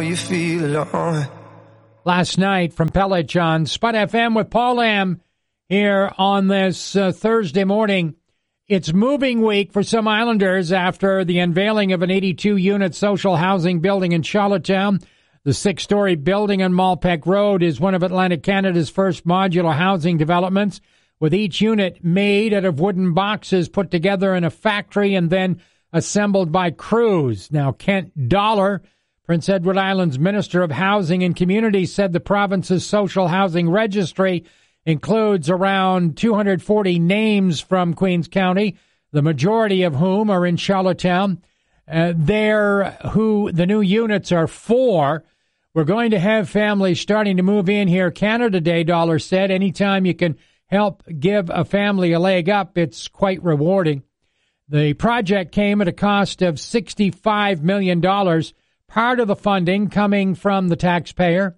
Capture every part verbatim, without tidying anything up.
You feel alone. Last night from Pellet on Spud F M with Paul Lamb here on this uh, Thursday morning. It's moving week for some Islanders after the unveiling of an eighty-two unit social housing building in Charlottetown. The six-story building on Malpeque Road is one of Atlantic Canada's first modular housing developments, with each unit made out of wooden boxes put together in a factory and then assembled by crews. Now, Kent Dollar, Prince Edward Island's Minister of Housing and Communities, said the province's social housing registry includes around two hundred forty names from Queens County, the majority of whom are in Charlottetown. Uh, there, who the new units are for. We're going to have families starting to move in here. Canada Day, Dollar said, anytime you can help give a family a leg up, it's quite rewarding. The project came at a cost of sixty-five million dollars. Part of the funding coming from the taxpayer,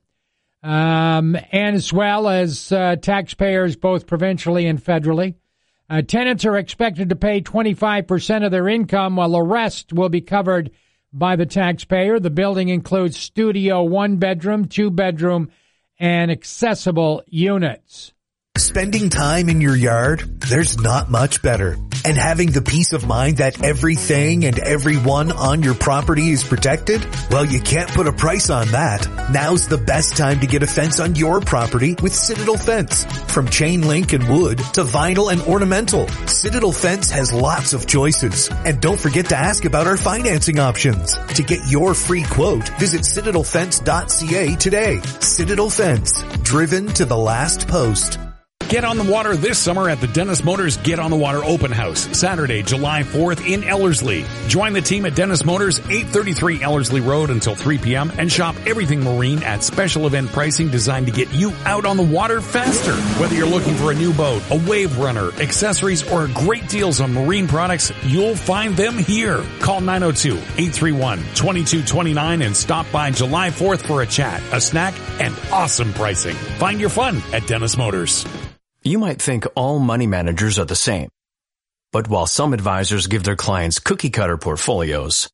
um, and as well as uh, taxpayers both provincially and federally. Uh, tenants are expected to pay twenty-five percent of their income, while the rest will be covered by the taxpayer. The building includes studio, one-bedroom, two-bedroom, and accessible units. Spending time in your yard, there's not much better. And having the peace of mind that everything and everyone on your property is protected? Well, you can't put a price on that. Now's the best time to get a fence on your property with Citadel Fence. From chain link and wood to vinyl and ornamental, Citadel Fence has lots of choices. And don't forget to ask about our financing options. To get your free quote, visit citadel fence dot c a today. Citadel Fence, driven to the last post. Get on the water this summer at the Dennis Motors Get on the Water Open House, Saturday, July fourth in Ellerslie. Join the team at Dennis Motors, eight thirty-three Ellerslie Road until three p.m. and shop everything marine at special event pricing designed to get you out on the water faster. Whether you're looking for a new boat, a wave runner, accessories, or great deals on marine products, you'll find them here. Call nine oh two, eight three one, two two two nine and stop by July fourth for a chat, a snack, and awesome pricing. Find your fun at Dennis Motors. You might think all money managers are the same. But while some advisors give their clients cookie-cutter portfolios,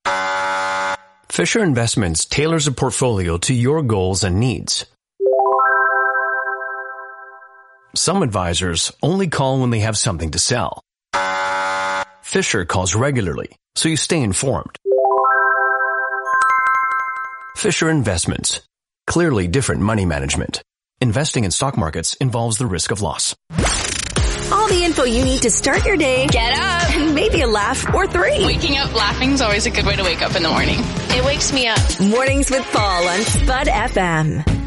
Fisher Investments tailors a portfolio to your goals and needs. Some advisors only call when they have something to sell. Fisher calls regularly, so you stay informed. Fisher Investments. Clearly different money management. Investing in stock markets involves the risk of loss. All the info you need to start your day. Get up. And maybe a laugh or three. Waking up laughing is always a good way to wake up in the morning. It wakes me up. Mornings with Paul on Spud F M.